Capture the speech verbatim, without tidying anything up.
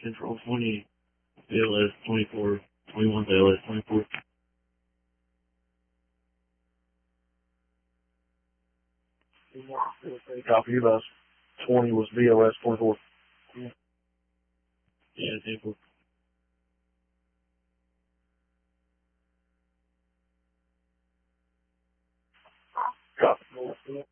Control twenty, A L S twenty-four, twenty-one to A L S twenty-four. Copy of us. twenty was B O S twenty-four. Yeah, twenty-four. Copy.